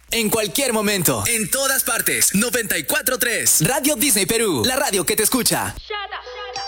En cualquier momento. En todas partes. 94.3. Radio Disney Perú. La radio que te escucha.